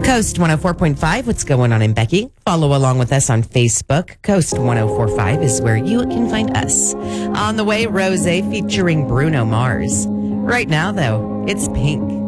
Coast 104.5, what's going on in Becky? Follow along with us on Facebook. Coast 104.5 is where you can find us. On the way, Rose featuring Bruno Mars. Right now, though, it's Pink.